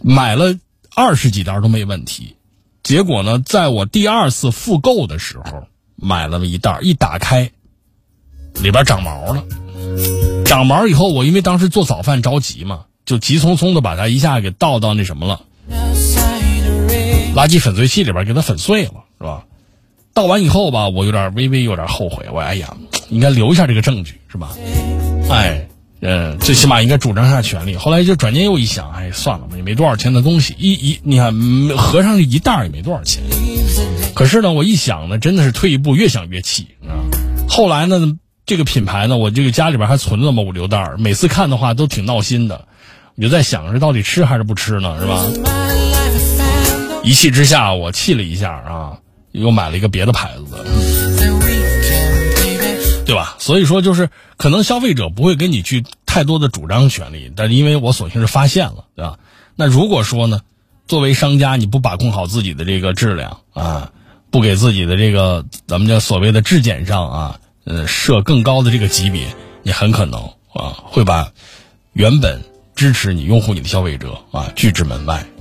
买了20几袋都没问题。结果呢，在我第2次复购的时候，买了一袋，一打开，里边长毛了。长毛以后，我因为当时做早饭着急嘛，就急匆匆的把它一下给倒到那什么了，垃圾粉碎器里边给它粉碎了，是吧？倒完以后吧，我微微有点后悔，我哎呀，应该留下这个证据，是吧？最起码应该主张下权利。后来就转念又一想，算了吧，也没多少钱的东西，你看合上一袋也没多少钱。可是呢，我一想呢，真的是退一步越想越气啊。后来呢，这个品牌呢，我这个家里边还存了那么5、6袋，每次看的话都挺闹心的。我就在想，是到底吃还是不吃呢，是吧？一气之下，我气了一下啊，又买了一个别的牌子的。对吧？所以说就是可能消费者不会跟你去太多的主张权利，但是因为我索性是发现了，对吧？那如果说呢，作为商家你不把控好自己的这个质量啊，不给自己的这个咱们叫所谓的质检上啊，设更高的这个级别，你很可能会把原本支持你拥护你的消费者拒之门外。